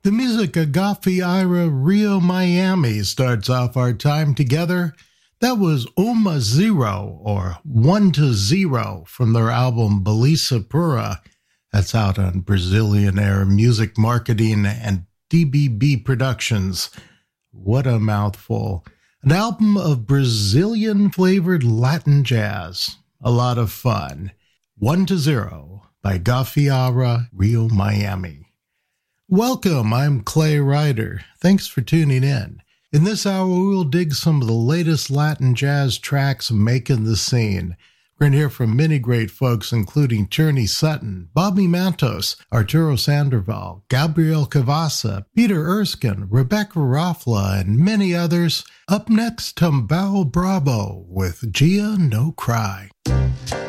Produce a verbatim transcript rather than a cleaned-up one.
The music of Gafi Ira Rio Miami starts off our time together. That was Uma Zero, or One to Zero, from their album Belisa Pura. That's out on Brazilian Air Music Marketing and D B B Productions. What a mouthful. An album of Brazilian-flavored Latin jazz. A lot of fun. One to Zero by Gafi Ira Rio Miami. Welcome, I'm Clay Ryder. Thanks for tuning in. In this hour, we will dig some of the latest Latin jazz tracks making the scene. We're going to hear from many great folks, including Tierney Sutton, Bobby Mantos, Arturo Sandoval, Gabriel Cavassa, Peter Erskine, Rebecca Rafla, and many others. Up next, Tumbao Bravo with Gia No Cry.